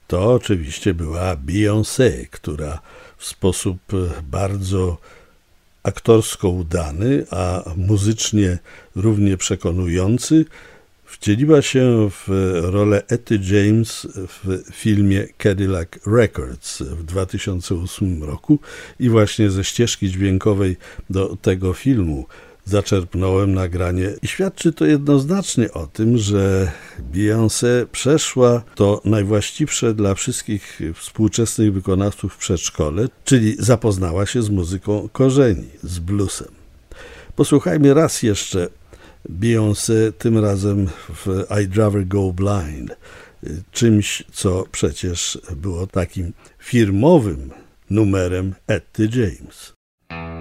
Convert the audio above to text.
To oczywiście była Beyoncé, która w sposób bardzo aktorsko udany, a muzycznie równie przekonujący wcieliła się w rolę Etty James w filmie Cadillac Records w 2008 roku i właśnie ze ścieżki dźwiękowej do tego filmu zaczerpnąłem nagranie i świadczy to jednoznacznie o tym, że Beyoncé przeszła to najwłaściwsze dla wszystkich współczesnych wykonawców w przedszkole, czyli zapoznała się z muzyką korzeni, z bluesem. Posłuchajmy raz jeszcze Beyoncé, tym razem w I'd Rather Go Blind, czymś, co przecież było takim firmowym numerem Etty James.